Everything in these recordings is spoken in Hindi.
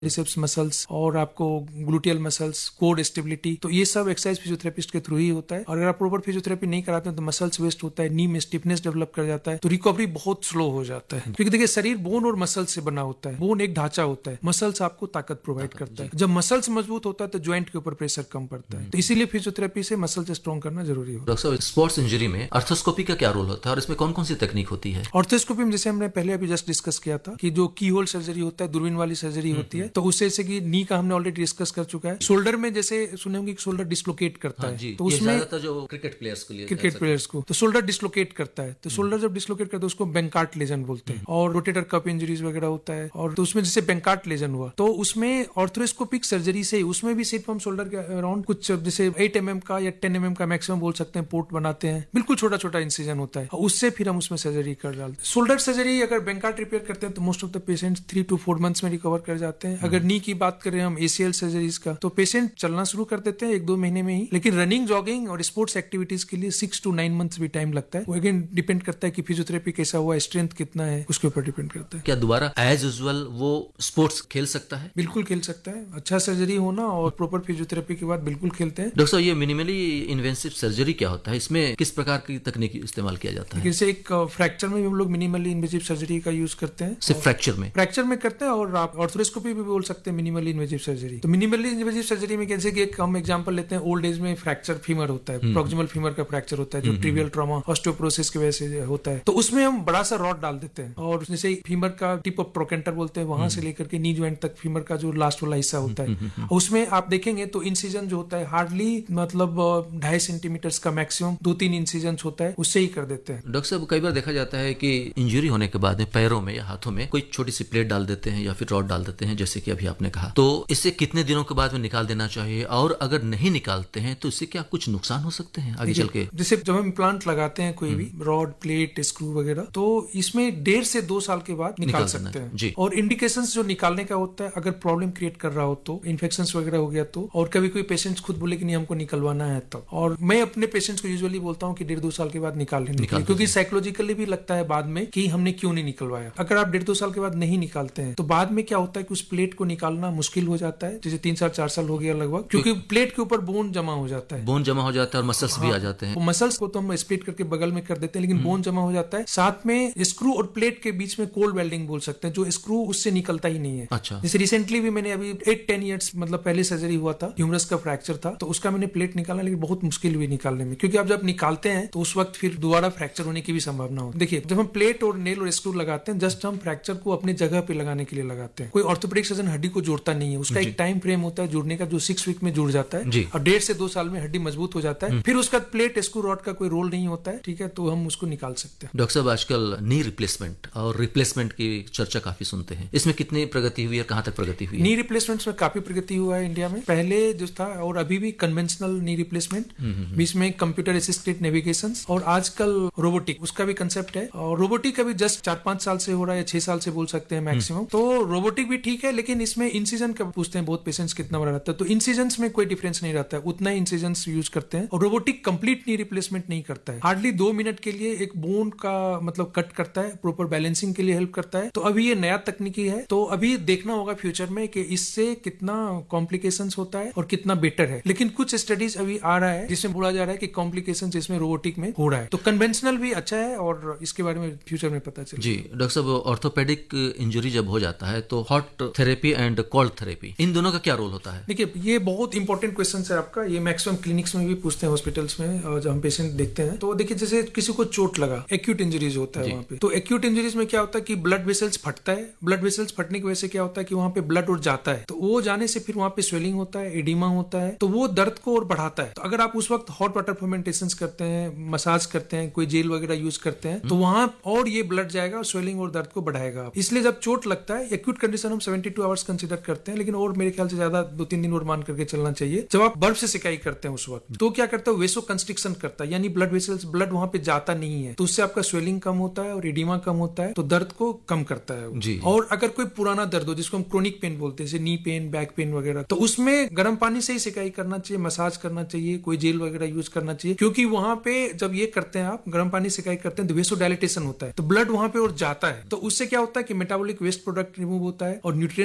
रिसेप्स मसल्स और आपको ग्लूटियल मसल्स, कोर स्टेबिलिटी, तो ये सब एक्सरसाइज फिजियोथेरेपिस्ट के थ्रू ही होता है। और अगर आप प्रॉपर फिजियोथेरेपी नहीं कराते हैं तो मसल्स वेस्ट होता है, नी में स्टिफनेस डेवलप कर जाता है, तो रिकवरी बहुत स्लो हो जाता है। क्योंकि देखिए शरीर बोन और मसल से बना होता है, बोन एक ढांचा होता है, मसल्स आपको ताकत प्रोवाइड करता है। जब मसल्स मजबूत होता है तो ज्वाइंट के ऊपर प्रेशर कम पड़ता है, तो इसीलिए फिजियोथेरेपी से मसल्स स्ट्रॉन्ग करना जरूरी होता है। डॉक्टर साहब, स्पोर्ट्स इंजरी में आर्थोस्कोपी का क्या रोल होता है और इसमें कौन कौन सी तकनीक होती है? ऑर्थोस्कोपी में जैसे हमने पहले अभी जस्ट डिस्कस किया था कि जो की होल सर्जरी होता है, दूरबीन वाली सर्जरी होती है, तो उससे जैसे कि नी का हमने ऑलरेडी डिस्कस कर चुका है। शोल्डर में जैसे सुने होंगे कि शोल्डर डिस्लोकेट करता है, तो उसमें जो क्रिकेट प्लेयर्स के लिए, क्रिकेट प्लेयर्स को तो शोल्डर डिस्लोकेट करता है, तो शोल्डर जब डिस्लोकेट करता है उसको बेंकार्ट लेजन बोलते हैं। और रोटेटर कप इंजरीज वगैरह होता है, और तो उसमें जैसे बेंकार्ट लेजन हुआ तो उसमें ऑर्थोस्कोपिक सर्जरी से उसमें भी सिर्फ हम शोल्डर के अराउंड कुछ जैसे 8 mm का या 10 mm का मैक्सिमम बोल सकते हैं पोर्ट बनाते हैं, बिल्कुल छोटा छोटा इंसिजन होता है, उससे फिर हम उसमें सर्जरी कर डालते हैं। शोल्डर सर्जरी अगर बेंकार्ट रिपेयर करते हैं तो most of the patients 3 to 4 months में रिकवर कर जाते हैं। अगर नी की बात करें हम ACL सर्जरीज का, तो पेशेंट चलना शुरू कर देते हैं 1-2 महीने में ही, लेकिन रनिंग, जॉगिंग और स्पोर्ट्स एक्टिविटीज के लिए 6 to 9 months भी टाइम लगता है। वो अगेन डिपेंड करता है कि फिजियोथेरेपी कैसा हुआ, स्ट्रेंथ कितना है, उसके ऊपर डिपेंड करता है। क्या दोबारा एज यूजुअल वो स्पोर्ट्स खेल सकता है? बिल्कुल खेल सकता है, अच्छा सर्जरी होना और प्रॉपर फिजियोथेरेपी के बाद बिल्कुल खेलते हैं। डॉक्टर साहब, ये मिनिमली इन्वेसिव सर्जरी क्या होता है? इसमें किस प्रकार की तकनीक इस्तेमाल किया जाता है? जैसे एक फ्रैक्चर में भी हम लोग मिनिमली इन्वेसिव सर्जरी का यूज करते हैं। सिर्फ फ्रैक्चर में करते हैं, और आप ऑर्थोस्कोपी भी बोल सकते हैं मिनिमली इन्वेसिव सर्जरी। तो मिनिमली इन्वेसिव सर्जरी में जैसे कि एक हम एग्जांपल लेते हैं, ओल्ड एज में फ्रैक्चर फीमर होता है, प्रॉक्सिमल फीमर का फ्रैक्चर होता है जो ट्रिवियल ट्रॉमा ऑस्टियोपोरोसिस की वजह से होता है, तो उसमें हम बड़ा सा रॉड डाल देते हैं, और जैसे फीमर का टिप ऑफ ट्रोकेंटर बोलते हैं, वहां से लेकर के नी ज्वाइंट तक फीमर का जो लास्ट वाला हिस्सा होता है, उसमें आप देखेंगे तो इंसिजन जो होता है हार्डली मतलब 2.5 सेंटीमीटर का मैक्सिमम 2-3 इंसिजन होता है, उससे ही कर देते हैं। डॉक्टर साहब, कई बार देखा जाता है कि इंजरी होने के बाद पैरों में या हाथों में कोई छोटी सी प्लेट डाल देते हैं या फिर रॉड डाल देते हैं, जैसे कि अभी आपने कहा, तो इससे कितने दिनों के बाद में निकाल देना चाहिए, और अगर नहीं निकालते हैं तो इससे क्या कुछ नुकसान हो सकते हैं आगे चल के? जैसे जब हम इम्प्लांट लगाते हैं कोई भी रॉड, प्लेट, स्क्रू वगैरह, तो इसमें 1.5 से 2 साल के बाद निकाल सकते हैं। और इंडिकेशंस जो निकालने का होता है, अगर प्रॉब्लम क्रिएट कर रहा हो तो, इन्फेक्शंस वगैरह हो गया तो, और कभी कोई पेशेंट्स खुद बोले कि नहीं हमको निकलवाना है तब। और मैं अपने पेशेंट्स को यूजुअली बोलता हूँ कि 1.5-2 साल के बाद निकाल लेने, क्योंकि साइकोलॉजिकली भी लगता है बाद में कि हमने क्यों नहीं निकलवाया। अगर आप 1.5-2 साल के बाद नहीं निकालते हैं तो बाद में क्या होता है कि उस प्लेट को निकालना मुश्किल हो जाता है, जैसे 3-4 साल हो गया लगभग, क्योंकि प्लेट के ऊपर बोन जमा हो जाता है, और मसल्स भी आ जाते हैं। मसल्स को तो हम स्प्लिट करके बगल में कर देते हैं, लेकिन बोन जमा हो जाता है। साथ में स्क्रू और प्लेट के बीच में कोल्ड वेल्डिंग बोल सकते हैं, जो स्क्रू उससे निकलता ही नहीं है। अच्छा। जैसे रिसेंटली भी मैंने अभी 8-10 ईयर्स मतलब पहले सर्जरी हुआ था, ह्यूमरस का फ्रैक्चर था, तो उसका मैंने प्लेट निकाला, लेकिन बहुत मुश्किल हुई निकालने में, क्योंकि आप जब निकालते हैं तो उस वक्त फिर दोबारा फ्रैक्चर होने की भी संभावना होती है। देखिए, जब हम प्लेट और नेल और स्क्रू लगाते हैं, जस्ट हम फ्रैक्चर को अपनी जगह पे लगाने के लिए लगाते हैं। कोई ऑर्थोपेडिक सर्जन हड्डी को जोड़ता नहीं है, उसका एक टाइम फ्रेम होता है जुड़ने का, जो 6 वीक में जुड़ जाता है, और 1.5 से 2 साल में हड्डी मजबूत हो जाता है। फिर उसका प्लेट, स्क्रू, रॉड का कोई रोल नहीं होता है, ठीक है, तो हम उसको निकाल सकते हैं। डॉक्टर साहब, आजकल नी रिप्लेसमेंट और रिप्लेसमेंट की चर्चा काफी सुनते हैं, इसमें कितनी प्रगति हुई है, कहां तक प्रगति हुई है? नी रिप्लेसमेंट में काफी प्रगति हुआ है इंडिया में। पहले जो था और अभी भी कन्वेंशनल नी रिप्लेसमेंट, बीच में कंप्यूटर असिस्टेड नेविगेशन, और आजकल रोबोटिक, उसका भी कंसेप्ट है। और रोबोटिक अभी जस्ट 4-5 साल से हो रहा है, 6 साल से बोल सकते हैं मैक्सिमम। तो रोबोटिक भी ठीक है, लेकिन इसमें इंसिजन का पूछते हैं बहुत पेशेंट्स कितना बड़ा रहता है, तो इंसिजन्स में कोई डिफरेंस नहीं रहता है, उतना ही इंसिजन्स यूज करते हैं। और रोबोटिक कंप्लीट नी रिप्लेसमेंट नहीं करता है, हार्डली 2 मिनट के लिए एक बोन का मतलब कट करता है, प्रॉपर बैलेंसिंग के लिए हेल्प करता है। तो अभी ये नया तकनीकी है, तो अभी देखना होगा फ्यूचर में कि इससे कितना कॉम्प्लिकेशंस होता है और कितना बेटर है। लेकिन कुछ स्टडीज अभी आ रहा है जिसमें बोला जा रहा है कि कॉम्प्लिकेशंस इसमें रोबोटिक में हो रहा है, तो कन्वेंशनल भी अच्छा है, और इसके बारे में फ्यूचर में पता चले। जी डॉक्टर साहब, ऑर्थोपेडिक इंजरी जब हो जाता है तो hot therapy and cold therapy, इन दोनों का क्या रोल होता है? देखिए, ये बहुत इंपॉर्टेंट क्वेश्चन है आपका। ये मैक्सिमम क्लिनिक्स में भी पूछते हैं, हॉस्पिटल्स में, और जब हम पेशेंट देखते हैं तो देखिए, जैसे किसी को चोट लगा, एक्यूट इंजरीज होता है वहाँ पे, तो एक्यूट इंजरीज में क्या होता है कि ब्लड वेसल्स फटता है। ब्लड वेसल्स फटने की वजह से क्या होता है कि वहाँ पे ब्लड और जाता है, तो वो जाने से फिर वहाँ पे स्वेलिंग होता है, एडिमा होता है, तो वो दर्द को और बढ़ाता है। तो अगर आप उस वक्त हॉट वाटर फर्मेंटेशन करते हैं, मसाज करते हैं, कोई जेल वगैरह यूज करते हैं, तो वहां और ये ब्लड जाएगा और स्वेलिंग और दर्द को बढ़ाएगा। इसलिए जब चोट लगता है, एक्यूट कंडीशन हम 72 आवर्स कंसीडर करते हैं, लेकिन और मेरे ख्याल से ज्यादा 2-3 दिन और मान करके चलना चाहिए। जब आप बर्फ से सिकाई करते हैं उस वक्त, तो क्या करता है, वेसो कंस्ट्रिक्शन करता है, यानी ब्लड वेसल्स, ब्लड वहां पे जाता नहीं है, तो उससे आपका स्वेलिंग कम होता है और एडिमा कम होता है, तो दर्द को कम करता है। और अगर कोई पुराना दर्द हो, जिसको हम क्रोनिक पेन बोलते हैं, जैसे नी पेन, बैक पेन वगैरह, तो उसमें गर्म पानी से ही सिकाई करना चाहिए, मसाज करना चाहिए, कोई जेल वगैरह यूज करना चाहिए, क्योंकि वहां पे जब ये करते हैं आप गर्म पानी सिकाई करते हैं तो वेसो डायलेटेशन होता है, तो ब्लड वहां पे और जाता है, तो उससे क्या होता है कि मेटाबॉलिक वेस्ट प्रोडक्ट रिमूव होता है और न्यूट्रिएंट्स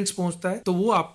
कैपिलरीज पहुंचता है तो वो आप